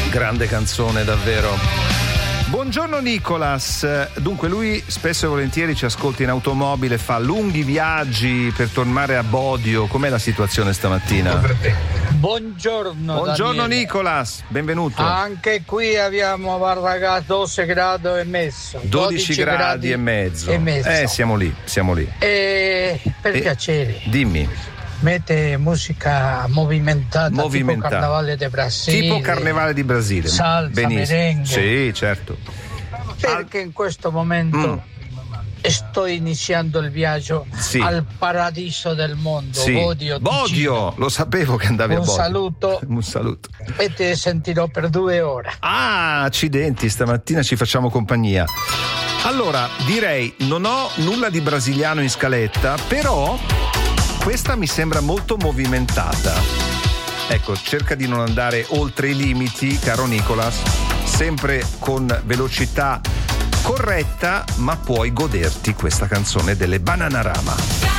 Grande canzone, davvero. Buongiorno Nicolas. Dunque lui spesso e volentieri ci ascolta in automobile, fa lunghi viaggi per tornare a Bodio. Com'è la situazione stamattina? Buongiorno. Buongiorno Daniele. Nicolas, benvenuto. Anche qui abbiamo varrato 12 gradi e mezzo. 12 gradi e mezzo. Siamo lì. E per piacere, dimmi. mette musica movimentata. Tipo Carnevale di Brasile. Tipo Carnevale di Brasile. Salsa, merengue. Sì, certo. Perché in questo momento sto iniziando il viaggio al paradiso del mondo. Sì. Bodio, lo sapevo che andavi a Bodio. Un saluto. E ti sentirò per 2 ore. Ah, accidenti, stamattina ci facciamo compagnia. Allora, direi, non ho nulla di brasiliano in scaletta, però questa mi sembra molto movimentata. Ecco, cerca di non andare oltre i limiti, caro Nicolas, sempre con velocità corretta, ma puoi goderti questa canzone delle Bananarama.